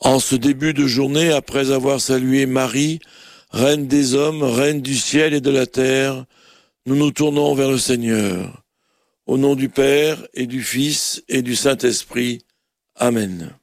En ce début de journée, après avoir salué Marie, Reine des hommes, Reine du ciel et de la terre, nous nous tournons vers le Seigneur. Au nom du Père et du Fils et du Saint-Esprit. Amen.